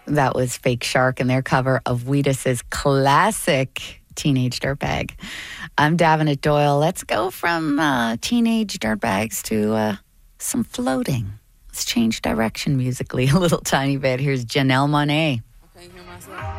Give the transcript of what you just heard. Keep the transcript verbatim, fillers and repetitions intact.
That was Fake Shark and their cover of Wheatus's classic Teenage Dirtbag. I'm Davenant Doyle. Let's go from uh, Teenage Dirtbags to uh, some floating. Let's change direction musically a little tiny bit. Here's Janelle Monáe. I can't hear myself.